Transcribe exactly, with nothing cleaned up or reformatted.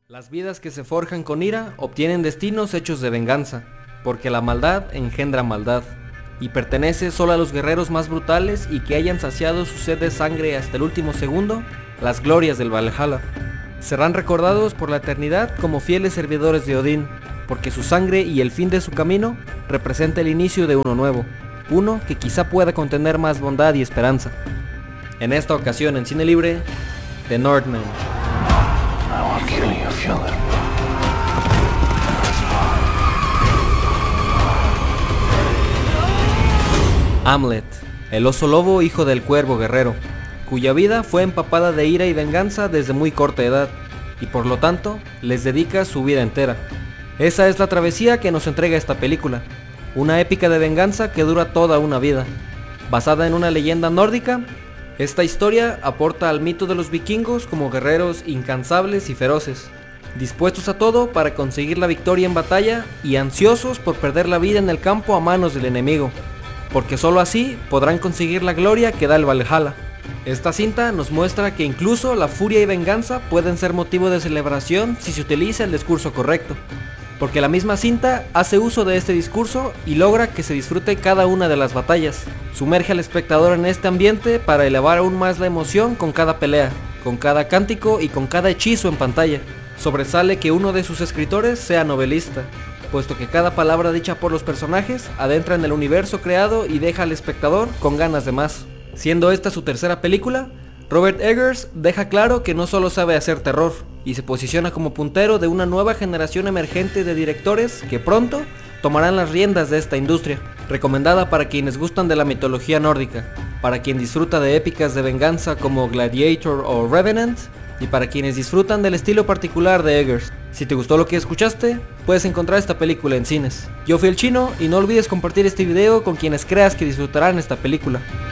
Las vidas que se forjan con ira obtienen destinos hechos de venganza, porque la maldad engendra maldad, y pertenece solo a los guerreros más brutales y que hayan saciado su sed de sangre hasta el último segundo, las glorias del Valhalla. Serán recordados por la eternidad como fieles servidores de Odín, porque su sangre y el fin de su camino representa el inicio de uno nuevo, uno que quizá pueda contener más bondad y esperanza. En esta ocasión en Cine Libre, The Northman. Hamlet, el oso lobo hijo del cuervo guerrero, cuya vida fue empapada de ira y venganza desde muy corta edad, y por lo tanto les dedica su vida entera. Esa es la travesía que nos entrega esta película, una épica de venganza que dura toda una vida. Basada en una leyenda nórdica, esta historia aporta al mito de los vikingos como guerreros incansables y feroces, dispuestos a todo para conseguir la victoria en batalla y ansiosos por perder la vida en el campo a manos del enemigo, porque solo así podrán conseguir la gloria que da el Valhalla. Esta cinta nos muestra que incluso la furia y venganza pueden ser motivo de celebración si se utiliza el discurso correcto, porque la misma cinta hace uso de este discurso y logra que se disfrute cada una de las batallas. Sumerge al espectador en este ambiente para elevar aún más la emoción con cada pelea, con cada cántico y con cada hechizo en pantalla. Sobresale que uno de sus escritores sea novelista, puesto que cada palabra dicha por los personajes adentra en el universo creado y deja al espectador con ganas de más. Siendo esta su tercera película, Robert Eggers deja claro que no solo sabe hacer terror, y se posiciona como puntero de una nueva generación emergente de directores que pronto tomarán las riendas de esta industria. Recomendada para quienes gustan de la mitología nórdica, para quien disfruta de épicas de venganza como Gladiator o Revenant, y para quienes disfrutan del estilo particular de Eggers. Si te gustó lo que escuchaste, puedes encontrar esta película en cines. Yo fui el Chino y no olvides compartir este video con quienes creas que disfrutarán esta película.